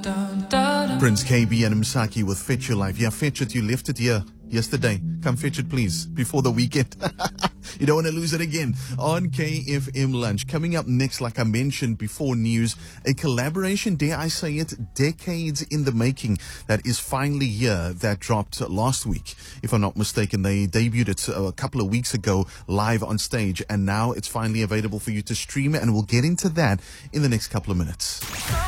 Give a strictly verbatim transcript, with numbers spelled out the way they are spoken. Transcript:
Prince K B and Msaki with Fetch Your Life. Yeah, fetch it. You left it here yesterday. Come fetch it, please, before the weekend. You don't want to lose it again on K F M Lunch. Coming up next, like I mentioned before news, a collaboration, dare I say it, decades in the making, that is finally here, that dropped last week. If I'm not mistaken, they debuted it a couple of weeks ago live on stage, and now it's finally available for you to stream, and we'll get into that in the next couple of minutes.